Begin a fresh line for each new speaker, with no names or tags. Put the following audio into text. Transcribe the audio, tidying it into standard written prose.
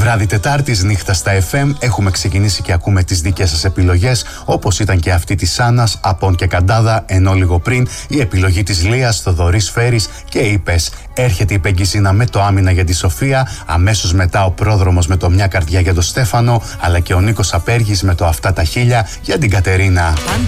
Βράδυ Τετάρτης, νύχτα στα FM, έχουμε ξεκινήσει και ακούμε τις δικές σας επιλογές, όπως ήταν και αυτή της Άννας, Απών και Καντάδα, ενώ λίγο πριν η επιλογή της Λίας, Θοδωρής Φέρης και είπες. Έρχεται η Πεγκισίνα με το Άμυνα για τη Σοφία, αμέσως μετά ο Πρόδρομος με το Μια Καρδιά για τον Στέφανο, αλλά και ο Νίκος Απέργης με το Αυτά τα Χίλια για την Κατερίνα.